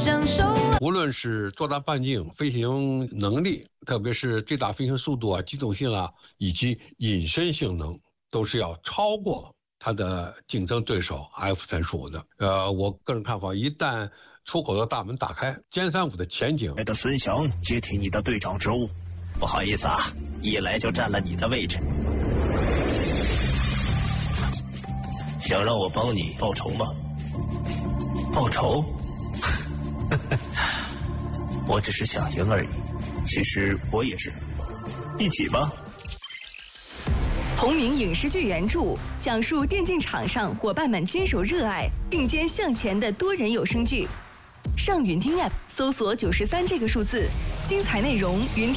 无论是作战半径、飞行能力，特别是最大飞行速度啊、机动性啊，以及隐身性能，都是要超过它的竞争对手 F-35的。我个人看法，一旦出口的大门打开，歼35的前景。 来的孙翔接替你的队长职务。 不好意思啊，一来就占了你的位置。 想让我帮你报仇吗？报仇？我只是想赢而已。其实我也是。一起吧。 同名影视剧原著，讲述电竞场上伙伴们坚守热爱、并肩向前的多人有声剧。上云听 App 搜索93这个数字，精彩内容云。